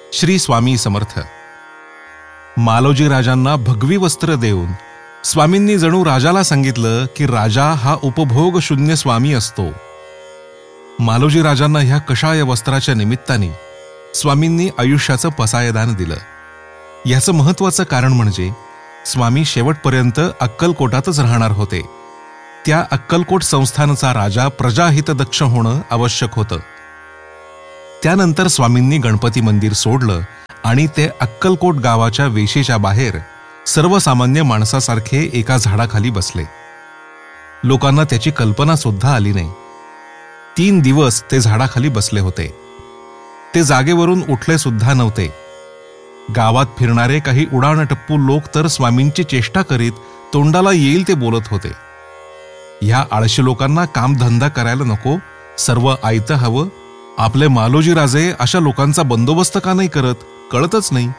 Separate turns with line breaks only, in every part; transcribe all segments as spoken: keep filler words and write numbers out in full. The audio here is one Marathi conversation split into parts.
श्री स्वामी समर्थ. मालोजी राजांना भगवी वस्त्र देऊन स्वामींनी जणू राजाला सांगितलं की राजा हा उपभोग शून्य स्वामी असतो. मालोजी राजांना ह्या कशाय वस्त्राच्या निमित्ताने स्वामींनी आयुष्याचं पसायदान दिलं. याचं महत्वाचं कारण म्हणजे स्वामी शेवटपर्यंत अक्कलकोटातच राहणार होते. त्या अक्कलकोट संस्थानचा राजा प्रजाहितदक्ष होणं आवश्यक होतं. त्यानंतर स्वामींनी गणपती मंदिर सोडलं आणि ते अक्कलकोट गावाच्या वेशीच्या बाहेर सर्वसामान्य माणसासारखे एका झाडाखाली बसले. लोकांना त्याची कल्पना सुद्धा आली नाही. तीन दिवस ते झाडाखाली बसले होते. ते जागेवरून उठले सुद्धा नव्हते. गावात फिरणारे काही उडाणटप्पू लोक तर स्वामींची चेष्टा करीत तोंडाला येईल ते बोलत होते. ह्या आळशी लोकांना कामधंदा करायला नको, सर्व आयतं हवं. आपले मालोजी राजे अशा लोकांचा बंदोबस्त का नाही करत कळतच नाही.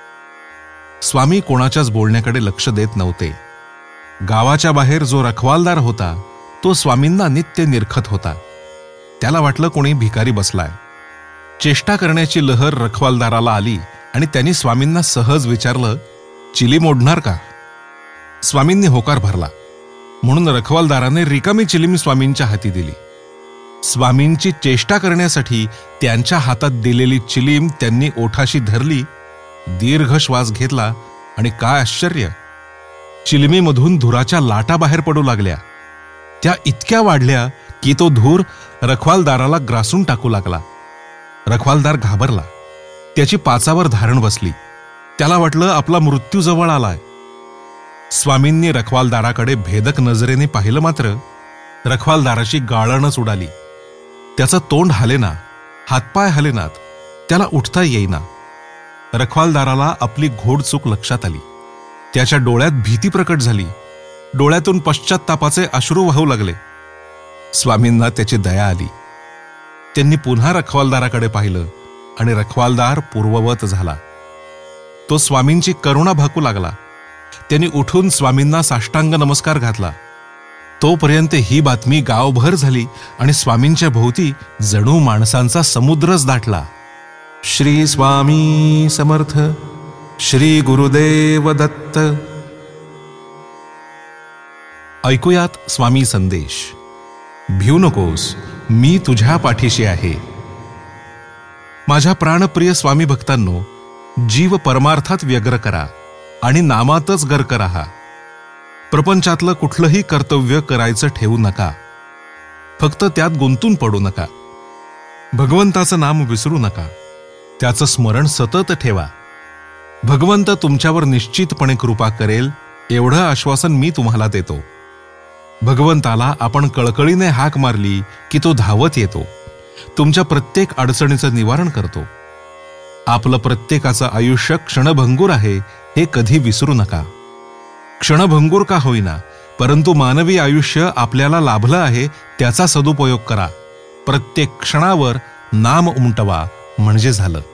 स्वामी कोणाच्याच बोलण्याकडे लक्ष देत नव्हते. गावाच्या बाहेर जो रखवालदार होता तो स्वामींना नित्य निरखत होता. त्याला वाटलं कोणी भिकारी बसलाय. चेष्टा करण्याची लहर रखवालदाराला आली आणि त्यांनी स्वामींना सहज विचारलं, चिलीम ओढणार का? स्वामींनी होकार भरला. म्हणून रखवालदाराने रिकामी चिलीम स्वामींच्या हाती दिली. स्वामींची चेष्टा करण्यासाठी त्यांच्या हातात दिलेली चिलीम त्यांनी ओठाशी धरली, दीर्घ श्वास घेतला आणि काय आश्चर्य, चिलमीमधून धुराच्या लाटा बाहेर पडू लागल्या. त्या इतक्या वाढल्या की तो धूर रखवालदाराला ग्रासून टाकू लागला. रखवालदार घाबरला. त्याची पाचावर धारण बसली. त्याला वाटलं आपला मृत्यू जवळ आलाय. स्वामींनी रखवालदाराकडे भेदक नजरेने पाहिलं, मात्र रखवालदाराची गाळणच उडाली. त्याचं तोंड हालेना, हातपाय हालेनात, त्याला उठता येईना. रखवालदाराला आपली घोडचूक लक्षात आली. त्याच्या डोळ्यात भीती प्रकट झाली. डोळ्यातून पश्चात्तापाचे अश्रू वाहू लागले. स्वामींना त्याची दया आली. त्यांनी पुन्हा रखवालदाराकडे पाहिलं आणि रखवालदार पूर्ववत झाला. तो स्वामींची करुणा भाकू लागला. त्यांनी उठून स्वामींना साष्टांग नमस्कार घातला. तोपर्यंत ही बातमी गावभर झाली आणि स्वामींच्या भोवती जणू माणसांचा समुद्रच दाटला. श्री स्वामी समर्थ. श्री गुरुदेव दत्त. ऐकूयात स्वामी संदेश. भिऊ नकोस, मी तुझ्या पाठीशी आहे. माझ्या प्राणप्रिय स्वामी भक्तांनो, जीव परमार्थात व्यग्र करा आणि नामातच गर्क राहा. प्रपंचातलं कुठलंही कर्तव्य करायचं ठेवू नका. फक्त त्यात गुंतून पडू नका. भगवंताचं नाम विसरू नका. त्याचं स्मरण सतत ठेवा. भगवंत तुमच्यावर निश्चितपणे कृपा करेल एवढं आश्वासन मी तुम्हाला देतो. भगवंताला आपण कळकळीने हाक मारली की तो धावत येतो. तुमच्या प्रत्येक अडचणीचं निवारण करतो. आपलं प्रत्येकाचं आयुष्य क्षणभंगूर आहे हे कधी विसरू नका. क्षणभंगूर का होईना, परंतु मानवी आयुष्य आपल्याला लाभलं आहे त्याचा सदुपयोग करा. प्रत्येक क्षणावर नाम उमटवा म्हणजे झालं.